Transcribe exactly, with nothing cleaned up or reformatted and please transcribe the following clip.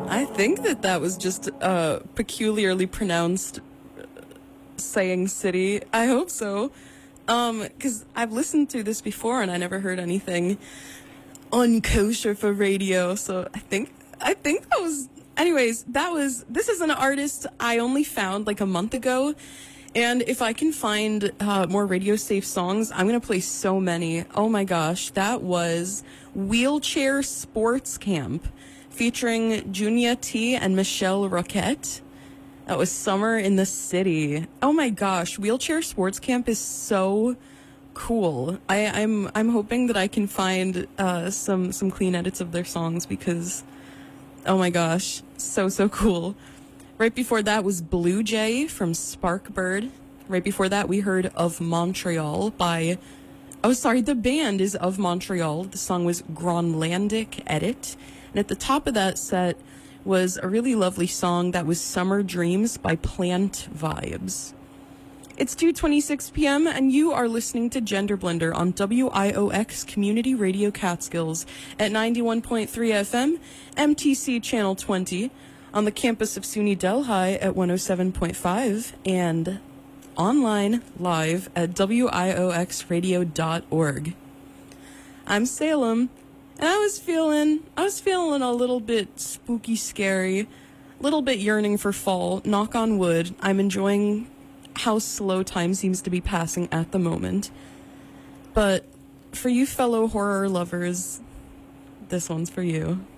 I think that that was just uh, peculiarly pronounced saying city. I hope so. Um, because I've listened to this before and I never heard anything unkosher for radio. So I think, I think that was, anyways, that was, this is an artist I only found like a month ago. And if I can find uh, more radio safe songs, I'm going to play so many. Oh my gosh. That was Wheelchair Sports Camp featuring Junia T and Michelle Roquette. That was Summer in the City. Oh my gosh, Wheelchair Sports Camp is so cool. I, I'm I'm hoping that I can find uh, some some clean edits of their songs because, oh my gosh, so so cool. Right before that was Blue Jay from Sparkbird. Right before that we heard Of Montreal by, oh sorry, the band is Of Montreal. The song was Gronlandic Edit. And at the top of that set was a really lovely song that was Summer Dreams by Plant Vibes. It's two twenty-six p.m. and you are listening to Gender Blender on W I O X Community Radio Catskills at ninety-one point three F M, M T C Channel twenty, on the campus of SUNY Delhi at one oh seven point five, and online live at W I O X radio dot org. I'm Salem. And I was feeling, I was feeling a little bit spooky, scary, a little bit yearning for fall. Knock on wood. I'm enjoying how slow time seems to be passing at the moment. But for you fellow horror lovers, this one's for you.